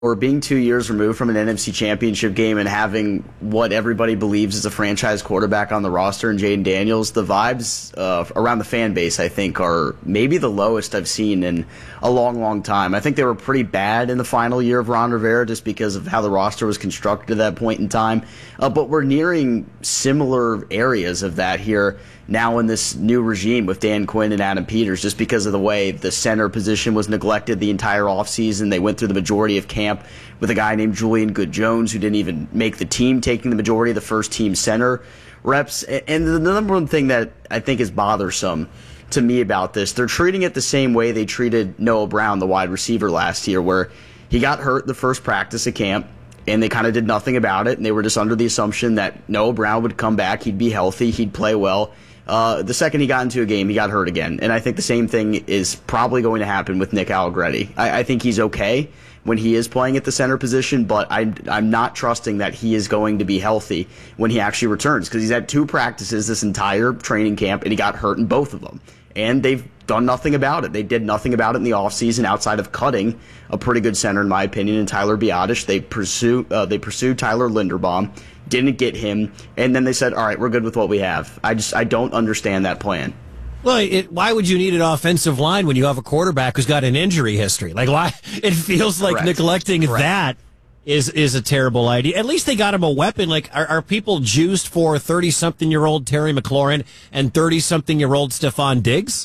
or being 2 years removed from an NFC Championship game and having what everybody believes is a franchise quarterback on the roster in Jaden Daniels, the vibes around the fan base, I think, are maybe the lowest I've seen in a long, long time. I think they were pretty bad in the final year of Ron Rivera just because of how the roster was constructed at that point in time. But we're nearing similar areas of that here now in this new regime with Dan Quinn and Adam Peters, just because of the way the center position was neglected the entire offseason. They went through the majority of camp with a guy named Julian Good-Jones who didn't even make the team, taking the majority of the first-team center reps. And the number one thing that I think is bothersome to me about this, they're treating it the same way they treated Noah Brown, the wide receiver, last year, where he got hurt the first practice of camp, and they kind of did nothing about it, and they were just under the assumption that Noah Brown would come back, he'd be healthy, he'd play well. The second he got into a game, he got hurt again. And I think the same thing is probably going to happen with Nick Allegretti. I think he's okay when he is playing at the center position, but I'm not trusting that he is going to be healthy when he actually returns, because he's had 2 practices this entire training camp, and he got hurt in both of them. And they've done nothing about it. They did nothing about it in the offseason outside of cutting a pretty good center, in my opinion, in Tyler Biadasz. They pursued Tyler Linderbaum, didn't get him, and then they said, all right, we're good with what we have. I don't understand that plan. Well, why would you need an offensive line when you have a quarterback who's got an injury history? Like, why? It feels like neglecting that is a terrible idea. At least they got him a weapon. Like, are people juiced for 30-something-year-old Terry McLaurin and 30-something-year-old Stephon Diggs?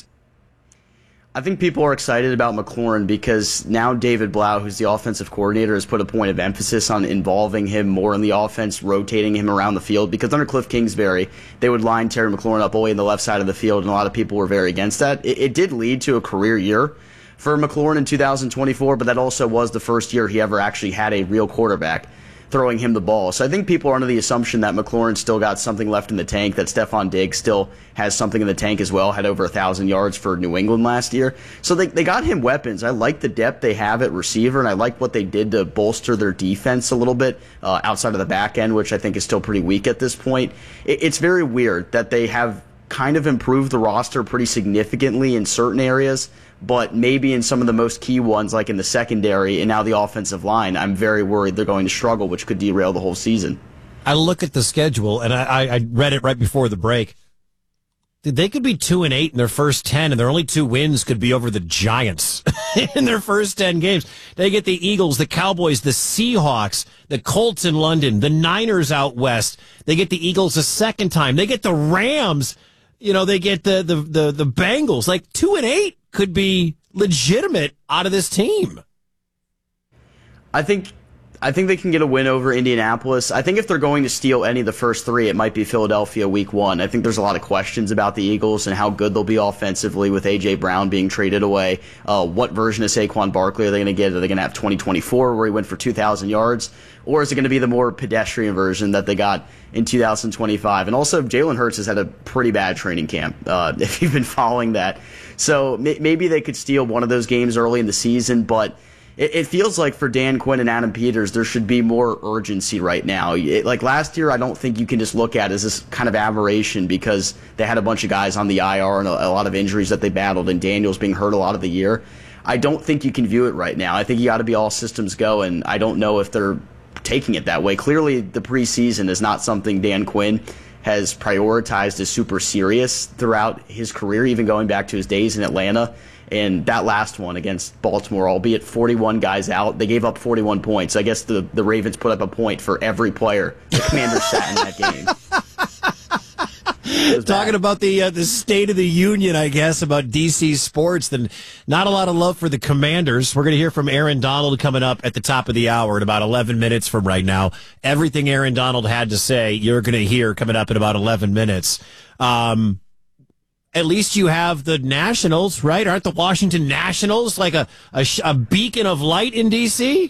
I think people are excited about McLaurin because now David Blau, who's the offensive coordinator, has put a point of emphasis on involving him more in the offense, rotating him around the field. Because under Cliff Kingsbury, they would line Terry McLaurin up only in the left side of the field, and a lot of people were very against that. It did lead to a career year for McLaurin in 2024, but that also was the first year he ever actually had a real quarterback throwing him the ball. So I think people are under the assumption that McLaurin still got something left in the tank, that Stephon Diggs still has something in the tank as well, had over 1,000 yards for New England last year. So they got him weapons. I like the depth they have at receiver, and I like what they did to bolster their defense a little bit outside of the back end, which I think is still pretty weak at this point. It's very weird that they have kind of improved the roster pretty significantly in certain areas, but maybe in some of the most key ones, like in the secondary and now the offensive line, I'm very worried they're going to struggle, which could derail the whole season. I look at the schedule, and I read it right before the break. They could be 2-8 in their first 10, and their only 2 wins could be over the Giants in their first 10 games. They get the Eagles, the Cowboys, the Seahawks, the Colts in London, the Niners out west. They get the Eagles a second time. They get the Rams. You know, they get the Bengals. Like 2-8 could be legitimate out of this team. I think they can get a win over Indianapolis. I think if they're going to steal any of the first 3, it might be Philadelphia week 1. I think there's a lot of questions about the Eagles and how good they'll be offensively with A.J. Brown being traded away. What version of Saquon Barkley are they going to get? Are they going to have 2024 where he went for 2,000 yards? Or is it going to be the more pedestrian version that they got in 2025? And also, Jalen Hurts has had a pretty bad training camp, if you've been following that. So maybe they could steal one of those games early in the season, but it feels like for Dan Quinn and Adam Peters, there should be more urgency right now. Like last year, I don't think you can just look at it as this kind of aberration because they had a bunch of guys on the IR and a lot of injuries that they battled, and Daniels being hurt a lot of the year. I don't think you can view it right now. I think you got to be all systems go, and I don't know if they're taking it that way. Clearly, the preseason is not something Dan Quinn has prioritized as super serious throughout his career, even going back to his days in Atlanta. And that last one against Baltimore, albeit 41 guys out, they gave up 41 points. I guess the Ravens put up a point for every player the Commanders sat in that game. Talking about the state of the union, I guess, about DC sports, then not a lot of love for the Commanders. We're going to hear from Aaron Donald coming up at the top of the hour in about 11 minutes from right now. Everything Aaron Donald had to say, you're going to hear coming up in about 11 minutes. At least you have the Nationals, right? Aren't the Washington Nationals like a beacon of light in D.C.?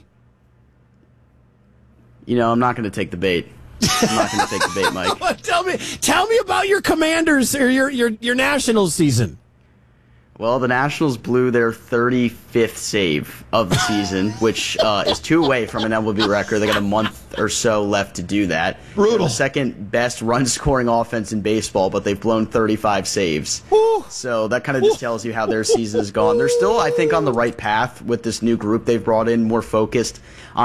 You know, I'm not going to take the bait. I'm not going to take the bait, Mike. Tell me about your Commanders or your Nationals season. Well, the Nationals blew their 35th save of the season, which is 2 away from an MLB record. They got a month or so left to do that. Brutal. They're the second best run-scoring offense in baseball, but they've blown 35 saves. Woo. So that kind of just tells you how their season has gone. They're still, I think, on the right path with this new group they've brought in, more focused